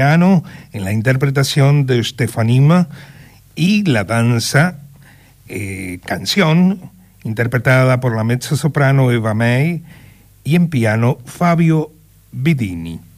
piano en la interpretación de Stefanima y la danza canción interpretada por la mezzosoprano Eva May y en piano Fabio Bidini.